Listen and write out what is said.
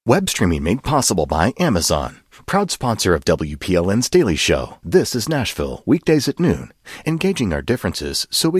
Web streaming made possible by Amazon. Proud sponsor of WPLN's Daily Show. This is Nashville, weekdays at noon. Engaging our differences so we